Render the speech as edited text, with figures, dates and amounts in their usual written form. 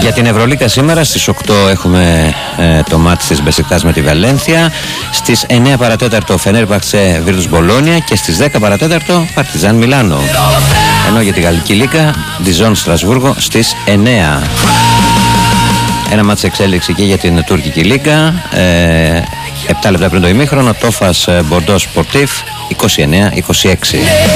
Για την Ευρωλίγκα σήμερα στις 8 έχουμε το μάτς της Μπεσικτάς με τη Βαλένθια. Στις 9 παρατέταρτο Φενέρμπαχτσε Βίρτους Μπολόνια και στις 10 παρατέταρτο Παρτιζάν Μιλάνο. Ενώ για τη Γαλλική Λίγκα Διζόν Στρασβούργο στις 9. Ένα μάτς εξέλιξη και για την Τουρκική Λίγκα. 7 λεπτά πριν το ημίχρονο Τόφας Μπορντό Σπορτίφ 29-26.